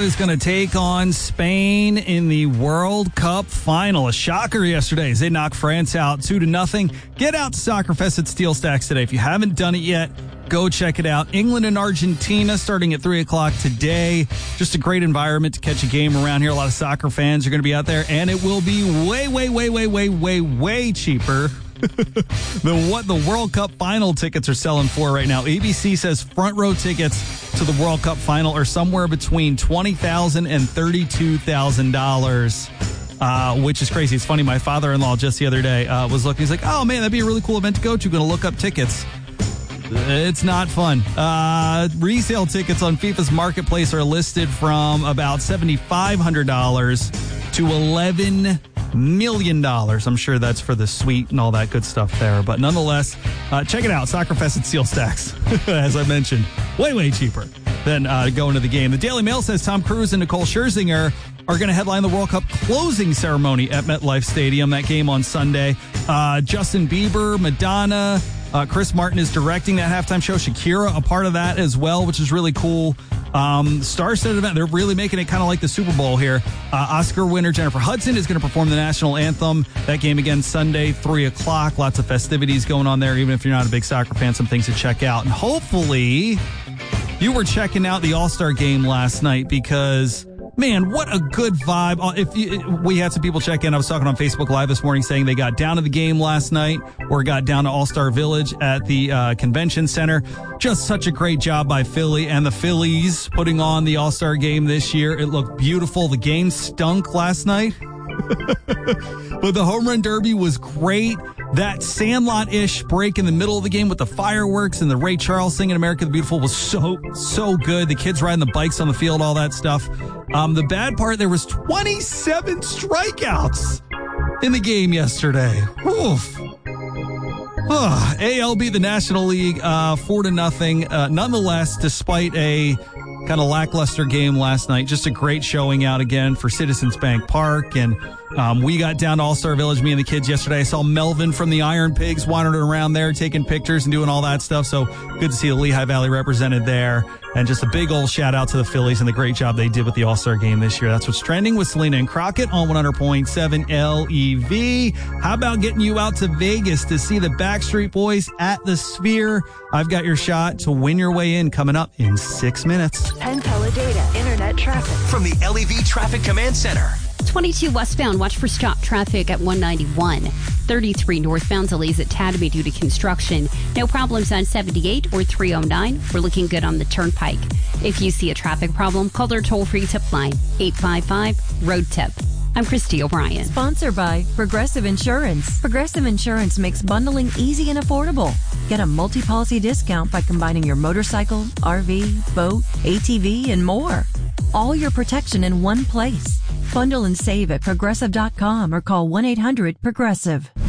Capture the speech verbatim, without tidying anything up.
is going to take on Spain in the World Cup final. A shocker yesterday as they knocked France out two to nothing. Get out to Soccer Fest at Steel Stacks today. If you haven't done it yet, go check it out. England and Argentina starting at three o'clock today. Just a great environment to catch a game around here. A lot of soccer fans are going to be out there, and it will be way, way, way, way, way, way, way cheaper than what the World Cup final tickets are selling for right now. A B C says front row tickets to the World Cup final are somewhere between twenty thousand dollars and thirty-two thousand dollars. Uh, which is crazy. It's funny. My father-in-law just the other day uh, was looking. He's like, oh, man, that'd be a really cool event to go to. Going to look up tickets. It's not fun. Uh, resale tickets on FIFA's marketplace are listed from about seven thousand five hundred dollars to eleven million dollars. I'm sure that's for the suite and all that good stuff there. But nonetheless, uh, check it out. Soccer Fest at Steel Stacks, as I mentioned, way, way cheaper than uh, going to the game. The Daily Mail says Tom Cruise and Nicole Scherzinger are going to headline the World Cup closing ceremony at MetLife Stadium. That game on Sunday. Uh, Justin Bieber, Madonna, uh, Chris Martin is directing that halftime show. Shakira, a part of that as well, which is really cool. Um, star-studded event. They're really making it kind of like the Super Bowl here. Uh, Oscar winner Jennifer Hudson is going to perform the national anthem. That game again Sunday, three o'clock. Lots of festivities going on there. Even if you're not a big soccer fan, some things to check out. And hopefully you were checking out the All-Star game last night because, man, what a good vibe. If you, we had some people check in. I was talking on Facebook Live this morning saying they got down to the game last night or got down to All-Star Village at the uh, convention center. Just such a great job by Philly and the Phillies putting on the All-Star game this year. It looked beautiful. The game stunk last night. But the home run derby was great. That Sandlot-ish break in the middle of the game with the fireworks and the Ray Charles singing America the Beautiful was so, so good. The kids riding the bikes on the field, all that stuff. Um, the bad part, there was twenty-seven strikeouts in the game yesterday. Oof. Oh, A L B, the National League, uh, four to nothing. Uh, nonetheless, despite a kind of lackluster game last night, just a great showing out again for Citizens Bank Park. And um, we got down to All-Star Village, me and the kids yesterday. I saw Melvin from the Iron Pigs wandering around there, taking pictures and doing all that stuff. So good to see the Lehigh Valley represented there. And just a big old shout out to the Phillies and the great job they did with the All-Star game this year. That's what's trending with Selena and Crockett on one hundred point seven L E V. How about getting you out to Vegas to see the Backstreet Boys at the Sphere? I've got your shot to win your way in coming up in six minutes. Penn Teledata Internet Traffic from the L E V Traffic Command Center. twenty-two westbound, watch for stop traffic at one ninety-one. thirty-three northbound, delays at Tatamy due to construction. No problems on seventy-eight or three oh nine. We're looking good on the Turnpike. If you see a traffic problem, call their toll-free tip line, eight five five, road tip. I'm Christy O'Brien. Sponsored by Progressive Insurance. Progressive Insurance makes bundling easy and affordable. Get a multi-policy discount by combining your motorcycle, R V, boat, A T V, and more. All your protection in one place. Bundle and save at progressive dot com or call one eight hundred progressive.